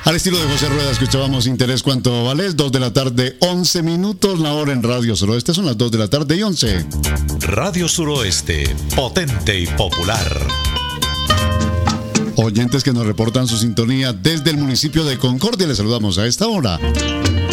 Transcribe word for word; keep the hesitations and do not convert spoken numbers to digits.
Al estilo de José Rueda escuchábamos Interés Cuánto Vale, dos de la tarde, once minutos, la hora en Radio Suroeste son las dos de la tarde y once. Radio Suroeste, potente y popular. Oyentes que nos reportan su sintonía desde el municipio de Concordia, les saludamos a esta hora.